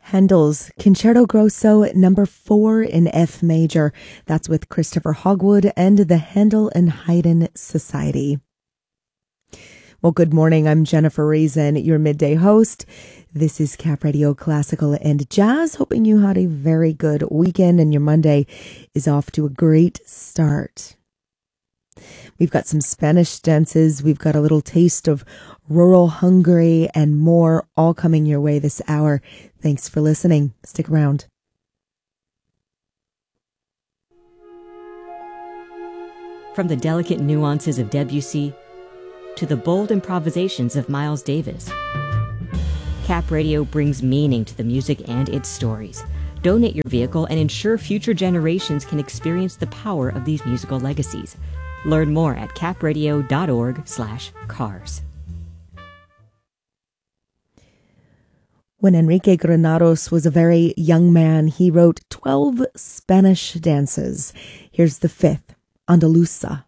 Handel's Concerto Grosso number 4 in F major. That's with Christopher Hogwood and the Handel and Haydn Society. Well, good morning. I'm Jennifer Reason, your midday host. This is Cap Radio Classical and Jazz. Hoping you had a very good weekend and your Monday is off to a great start. We've got some Spanish dances. We've got a little taste of rural Hungary and more all coming your way this hour. Thanks for listening. Stick around. From the delicate nuances of Debussy to the bold improvisations of Miles Davis, Cap Radio brings meaning to the music and its stories. Donate your vehicle and ensure future generations can experience the power of these musical legacies. Learn more at capradio.org/cars. When Enrique Granados was a very young man, he wrote 12 Spanish dances. Here's the 5th, Andalusa.